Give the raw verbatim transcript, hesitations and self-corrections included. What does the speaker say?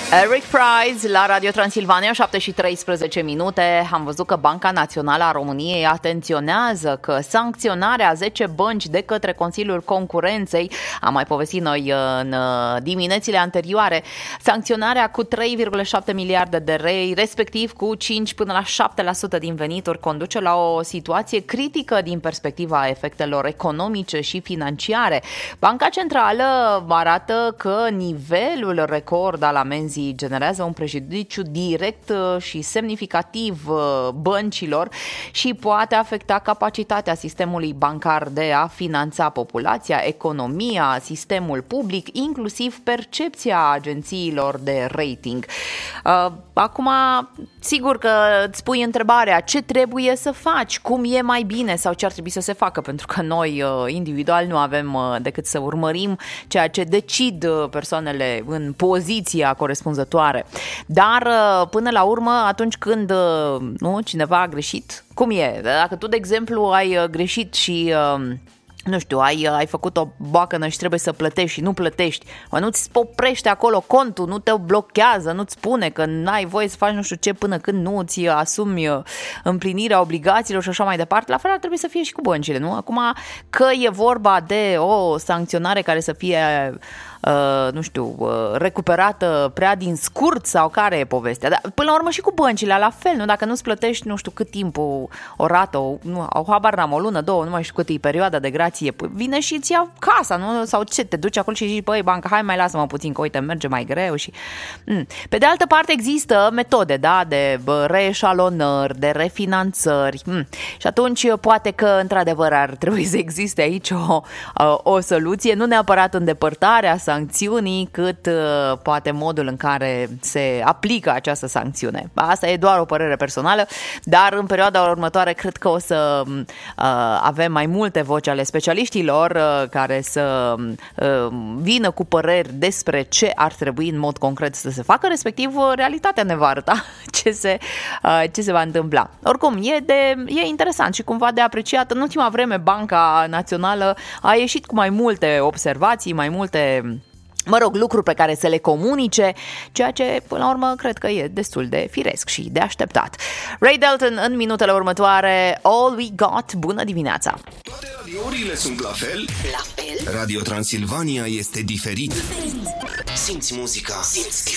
Eric Price la Radio Transilvania, șapte și treisprezece minute. Am văzut că Banca Națională a României atenționează că sancționarea a zece bănci de către Consiliul Concurenței, am mai povestit noi în diminețile anterioare, sancționarea cu trei virgulă șapte miliarde de lei, respectiv cu cinci până la șapte la sută din venituri, conduce la o situație critică din perspectiva efectelor economice și financiare. Banca Centrală arată că nivelul record al amenzii generează un prejudiciu direct și semnificativ băncilor și poate afecta capacitatea sistemului bancar de a finanța populația, economia, sistemul public, inclusiv percepția agențiilor de rating. Acum, sigur că îți pui întrebarea ce trebuie să faci, cum e mai bine sau ce ar trebui să se facă, pentru că noi individual nu avem decât să urmărim ceea ce decid persoanele în poziția corespunzătoare. Dar până la urmă, atunci când nu, cineva a greșit, cum e? Dacă tu, de exemplu, ai greșit și nu știu, ai, ai făcut o boacănă și trebuie să plătești și nu plătești, mă, nu-ți oprește acolo contul, nu te blochează, nu-ți spune că n-ai voie să faci nu știu ce până când nu îți asumi împlinirea obligațiilor și așa mai departe. La fel ar trebui să fie și cu băncile, nu? Acum, că e vorba de o sancționare care să fie Uh, nu știu, uh, recuperată prea din scurt sau care e povestea. Dar până la urmă și cu băncile, la fel, nu? Dacă nu-ți plătești nu știu cât timp, o, o rată, o, nu, o habar n-am, o lună, două, nu mai știu cât e perioada de grație, vine și îți ia casa, nu? Sau ce, te duci acolo și zici, băi, banca, hai mai lasă-mă puțin, că uite, merge mai greu și... Mm. Pe de altă parte există metode, da, de reeșalonări, de refinanțări mm. și atunci poate că într-adevăr ar trebui să existe aici o, o soluție, nu neapărat îndepărtarea sancțiunii, cât uh, poate modul în care se aplică această sancțiune. Asta e doar o părere personală, dar în perioada următoare cred că o să uh, avem mai multe voci ale specialiștilor uh, care să uh, vină cu păreri despre ce ar trebui în mod concret să se facă, respectiv uh, realitatea ne va arăta ce se, uh, ce se va întâmpla. Oricum, e, de, e interesant și cumva de apreciat. În ultima vreme Banca Națională a ieșit cu mai multe observații, mai multe mă rog, lucruri pe care să le comunice, ceea ce, până la urmă, cred că e destul de firesc și de așteptat. Ray Dalton în minutele următoare, All We Got, bună dimineața! Toate radiourile sunt la fel? La fel? Radio Transilvania este diferit. Diferit. Simți muzica, simți